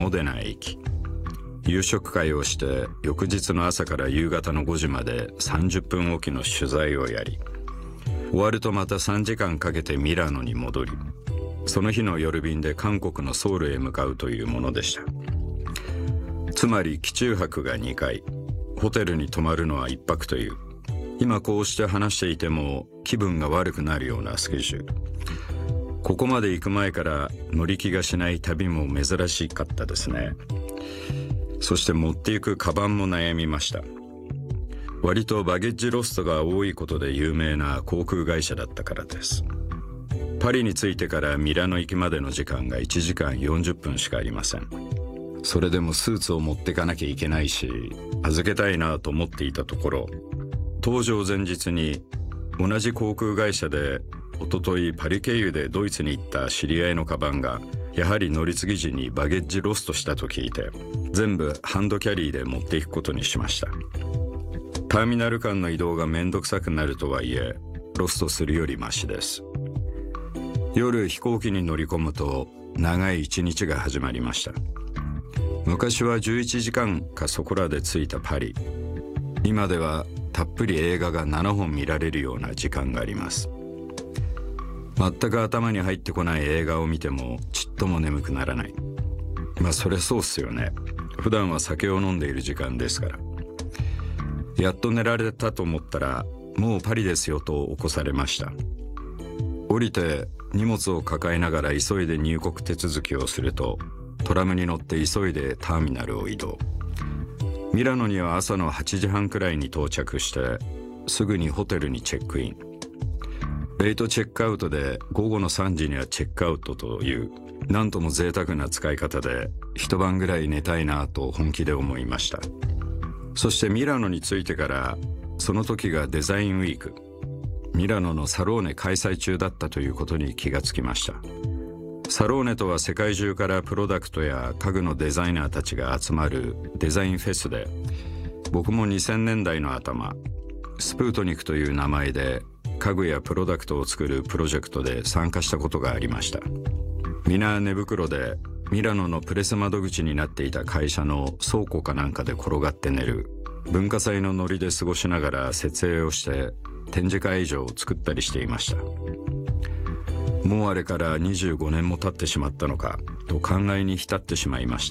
モデナへ行き、夕食会をして翌日の朝から夕方の5時まで30分おきの取材をやり、終わるとまた3時間かけてミラノに戻り、その日の夜便で韓国のソウルへ向かうというものでした。つまり機中泊が2回、ホテルに泊まるのは1泊という、今こうして話していても気分が悪くなるようなスケジュール。ここまで行く前から乗り気がしない旅も珍しかったですね。そして持っていくカバンも悩みました。割とバゲッジロストが多いことで有名な航空会社だったからです。パリに着いてからミラノ行きまでの時間が1時間40分しかありません。それでもスーツを持ってかなきゃいけないし、預けたいなと思っていたところ、搭乗前日に同じ航空会社で一昨日パリ経由でドイツに行った知り合いのカバンがやはり乗り継ぎ時にバゲッジロストしたと聞いて、全部ハンドキャリーで持っていくことにしました。ターミナル間の移動がめんどくさくなるとはいえ、ロストするよりマシです。夜飛行機に乗り込むと長い一日が始まりました。昔は11時間かそこらで着いたパリ、今ではたっぷり映画が7本見られるような時間があります。全く頭に入ってこない映画を見てもちっとも眠くならない。それそうっすよね。普段は酒を飲んでいる時間ですから。やっと寝られたと思ったら、もうパリですよと起こされました。降りて荷物を抱えながら急いで入国手続きをすると、トラムに乗って急いでターミナルを移動。ミラノには朝の8時半くらいに到着して、すぐにホテルにチェックイン。レイトチェックアウトで午後の3時にはチェックアウトという、なんとも贅沢な使い方で一晩ぐらい寝たいなと本気で思いました。そしてミラノに着いてから、その時がデザインウィーク。ミラノのサローネ開催中だったということに気がつきました。サローネとは世界中からプロダクトや家具のデザイナーたちが集まるデザインフェスで、僕も2000年代の頭、スプートニクという名前で家具やプロダクトを作るプロジェクトで参加したことがありました。皆寝袋でミラノのプレス窓口になっていた会社の倉庫かなんかで転がって寝る、文化祭のノリで過ごしながら設営をして展示会場を作ったりしていました。もうあれから25年も経ってしまったのかと考えに浸ってしまいました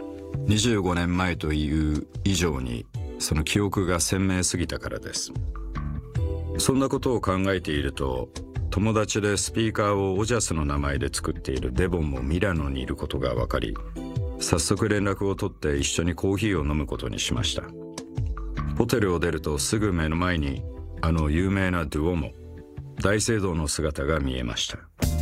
。25年前という以上にその記憶が鮮明すぎたからです。そんなことを考えていると、友達でスピーカーをオジャスの名前で作っているデボンもミラノにいることが分かり、早速連絡を取って一緒にコーヒーを飲むことにしました。ホテルを出るとすぐ目の前にあの有名なドゥオモ、大聖堂の姿が見えました。